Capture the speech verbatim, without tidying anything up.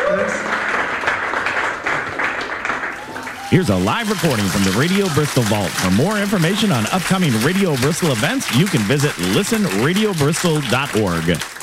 Here's a live recording from the Radio Bristol Vault. For more information on upcoming Radio Bristol events, you can visit listen radio bristol dot org.